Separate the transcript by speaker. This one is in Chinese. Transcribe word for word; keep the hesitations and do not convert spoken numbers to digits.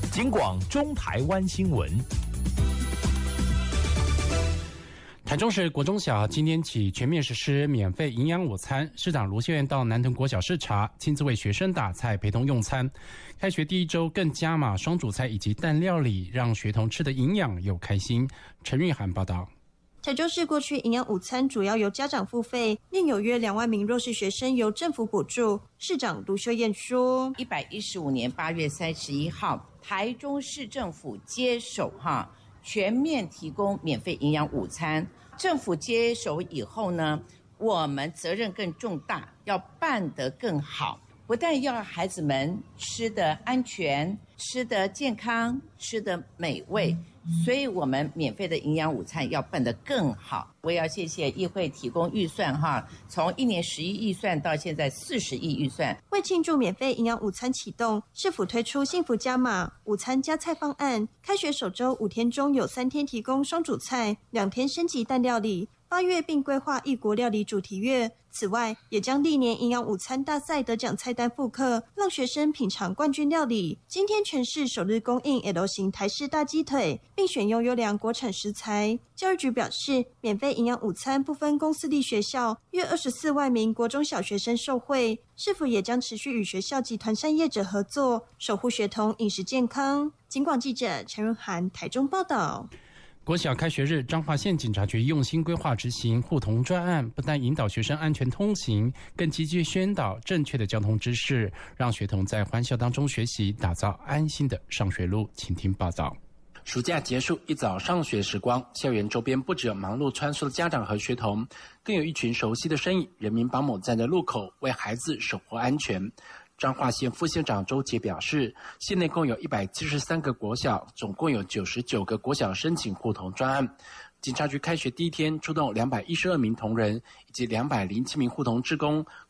Speaker 1: 警广中台湾新闻。
Speaker 2: 台中市国中小今天起全面实施免费营养午餐，市长卢秀燕到南屯国小视察，亲自为学生打菜，陪同用餐。开学第一周更加码双主菜以及蛋料理，让学童吃得营养又开心。陈玉涵报道。
Speaker 3: 台中市过去营养午餐主要由家长付费，另有约两万名弱势学生由政府补助。市长卢秀燕说，
Speaker 4: 一百一十五年八月三十一号，台中市政府接手哈，全面提供免费营养午餐。政府接手以后呢，我们责任更重大，要办得更好，不但要孩子们吃得安全、吃得健康、吃得美味，所以我们免费的营养午餐要办得更好。我也要谢谢议会提供预算哈，从一年十亿预算到现在四十亿预算。
Speaker 3: 为庆祝免费营养午餐启动，市府推出幸福加码午餐加菜方案，开学首周五天中有三天提供双主菜，两天升级蛋料理。八月并规划异国料理主题月，此外也将历年营养午餐大赛得奖菜单复刻，让学生品尝冠军料理。今天全市首日供应 L 型台式大鸡腿，并选用优良国产食材。教育局表示，免费营养午餐不分公私立学校，约二十四万名国中小学生受惠。市府也将持续与学校及团膳业者合作，守护学童饮食健康。警广记者陈润涵台中报道。
Speaker 2: 国小开学日，彰化县警察局用心规划执行互同专案，不但引导学生安全通行，更积极宣导正确的交通知识，让学童在欢笑当中学习，打造安心的上学路。请听报道。
Speaker 5: 暑假结束，一早上学时光，校园周边不只有忙碌穿梭的家长和学童，更有一群熟悉的身影。人民保姆站在路口为孩子守护安全。彰化县副县长周杰表示，县内共有一百七十三个国小，总共有九十九个国小申请互同专案。警察局开学第一天出动两百一十二名同仁以及两百零七名互同志工，